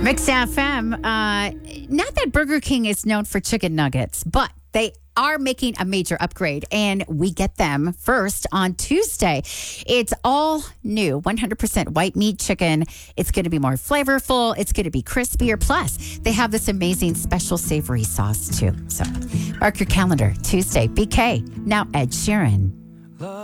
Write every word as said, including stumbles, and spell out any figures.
Mix F M. Uh, not that Burger King is known for chicken nuggets, but they are making a major upgrade, and we get them first on Tuesday. It's all new, one hundred percent white meat chicken. It's going to be more flavorful. It's going to be crispier. Plus, they have this amazing special savory sauce, too. So, mark your calendar, Tuesday. B K, now Ed Sheeran.